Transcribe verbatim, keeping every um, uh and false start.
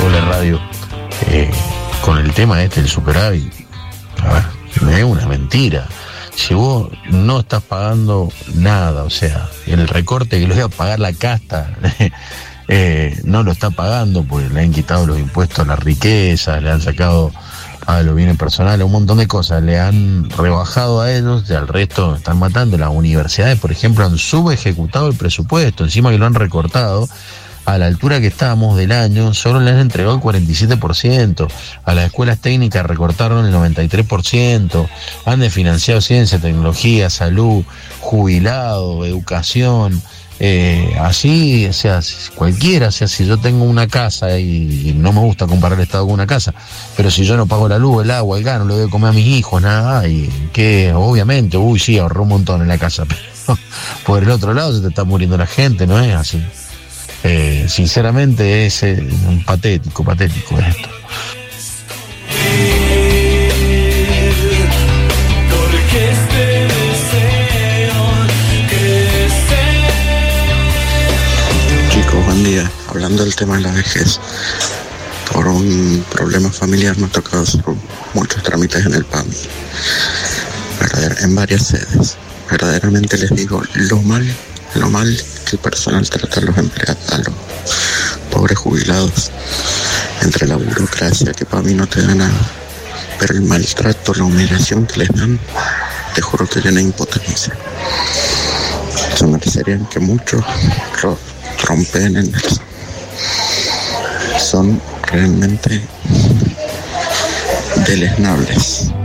Hola Radio, eh, con el tema este del superávit, a ver, es una mentira. Si vos no estás pagando nada, o sea, el recorte que le voy a pagar la casta, eh, no lo está pagando porque le han quitado los impuestos a las riquezas, le han sacado a los bienes personales, un montón de cosas, le han rebajado a ellos y al resto están matando. Las universidades, por ejemplo, han subejecutado el presupuesto, encima que lo han recortado. A la altura que estábamos del año, solo les han entregado el cuarenta y siete por ciento. A las escuelas técnicas recortaron el noventa y tres por ciento. Han desfinanciado ciencia, tecnología, salud, jubilado, educación. Eh, así, o sea, cualquiera, o sea, si yo tengo una casa y, y no me gusta comparar el Estado con una casa, pero si yo no pago la luz, el agua, el gas, no le doy de comer a mis hijos, nada, y que obviamente, uy, sí, ahorró un montón en la casa, pero por el otro lado se te está muriendo la gente, ¿no es así? Eh, sinceramente es eh, patético, patético esto. Chicos, buen día. Hablando del tema de la vejez, por un problema familiar me ha tocado hacer muchos trámites en el P A M I, en varias sedes. Verdaderamente les digo lo mal, lo mal que el personal trata a los empleados, a los pobres jubilados, entre la burocracia, que para mí no te da nada, pero el maltrato, la humillación que les dan, te juro que llena impotencia. Se merecerían que muchos los trompen en eso. Son realmente deleznables.